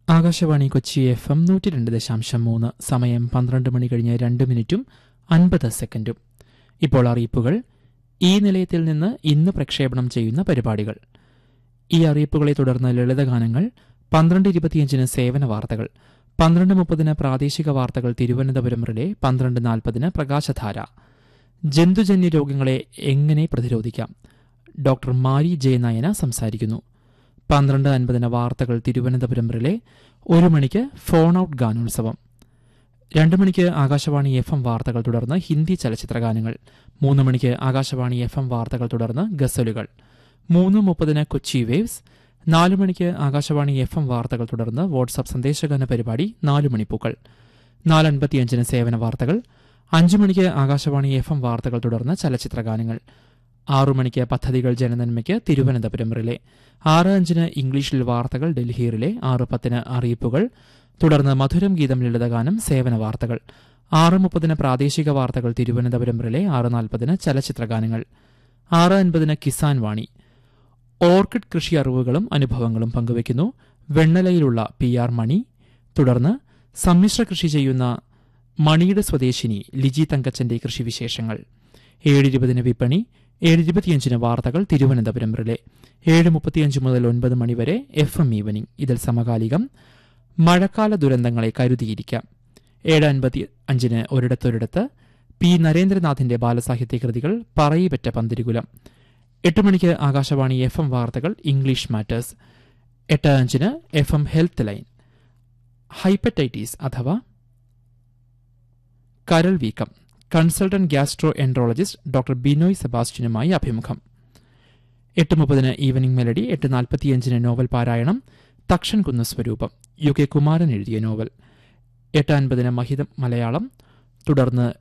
Akashvani Kochi FM 102.3. സമയം 12 മണി കഴിഞ്ഞ് 2 മിനിറ്റും 50 സെക്കൻഡും. ഇപ്പോൾ അറിയിപ്പുകൾ. ഈ നിലയത്തിൽ നിന്ന് ഇന്ന് പ്രക്ഷേപണം ചെയ്യുന്ന പരിപാടികൾ. ഈ അറിയിപ്പുകളെ തുടർന്ന് ലളിതഗാനങ്ങൾ, 12:25 സേവന വാർത്തകൾ, 12:30 പ്രാദേശിക വാർത്തകൾ തിരുവനന്തപുരം റിലേ, 12:40 പ്രകാശധാര. ജന്തുജന്യ രോഗങ്ങളെ എങ്ങനെ പ്രതിരോധിക്കാം? ഡോക്ടർ മാരി ജെ നയന സംസാരിക്കുന്നു. 12:50 വാർത്തകൾ തിരുവനന്തപുരം റിലേ. 1 മണിക്ക് ഫോൺ ഔട്ട് ഗാനോത്സവം. 2 മണിക്ക് ആകാശവാണി FM വാർത്തകൾ തുടർന്ന് ഹിന്ദി ചലച്ചിത്രഗാനങ്ങൾ. 3 മണിക്ക് ആകാശവാണി FM വാർത്തകൾ തുടർന്ന് ഗസലുകൾ. 3:30 കൊച്ചി വേവ്സ്. 4 മണിക്ക് ആകാശവാണി FM വാർത്തകൾ തുടർന്ന് വാട്സാപ്പ് സന്ദേശഗാന പരിപാടി 4 മണിപ്പൂക്കൾ. 4:55 സേവന വാർത്തകൾ. 5 മണിക്ക് ആകാശവാണി FM വാർത്തകൾ തുടർന്ന് ചലച്ചിത്രഗാനങ്ങൾ. 6 മണിക്ക് പദ്ധതികൾ ജനനന്മയ്ക്ക് തിരുവനന്തപുരം റിലേ. 6:05 ഇംഗ്ലീഷിൽ വാർത്തകൾ ഡൽഹി റിലേ. 6:10 അറിയിപ്പുകൾ. തുടർന്ന് മധുരം ഗീതം ലളിതഗാനം സേവന വാർത്തകൾ. 6:30 പ്രാദേശിക വാർത്തകൾ തിരുവനന്തപുരം റിലേ. 6:40 ചലച്ചിത്രഗാനങ്ങൾ. 6:50 കിസാൻ വാണി. ഓർക്കിഡ് കൃഷി അറിവുകളും അനുഭവങ്ങളും പങ്കുവയ്ക്കുന്നു വെണ്ണലയിലുള്ള PR മണി. തുടർന്ന് സമ്മിശ്ര കൃഷി ചെയ്യുന്ന മണിയുടെ സ്വദേശിനി ലിജി തങ്കച്ചന്റെ കൃഷിവിശേഷങ്ങൾ. 7:20 വിപണി. 7:25 വാർത്തകൾ തിരുവനന്തപുരം റിലേ. 7:35 മുതൽ 9 മണിവരെ FM ഈവനിംഗ്. ഇതിൽ സമകാലികം. മഴക്കാല ദുരന്തങ്ങളെ കരുതിയിരിക്കാം. 7:55 ഒരിടത്തൊരിടത്ത് P. നരേന്ദ്രനാഥിന്റെ ബാലസാഹിത്യ കൃതികൾ പറയിപെറ്റ പന്തിരുകുലം. 8 മണിക്ക് ആകാശവാണി FM വാർത്തകൾ English matters. 8:05 FM health line. Hepatitis അഥവാ കരൾ വീക്കം. Consultant gastro enterologist doctor Binoy സെബാസ്റ്റ്യനുമായി അഭിമുഖം. 8:30 ഈവനിംഗ് മെലഡി. 8:45 നോവൽ പാരായണം തക്ഷൻ കുന്ന് സ്വരൂപം. UK കുമാരൻ എഴുതിയ നോവൽ. 8:50 മഹിതം മലയാളം. തുടർന്ന്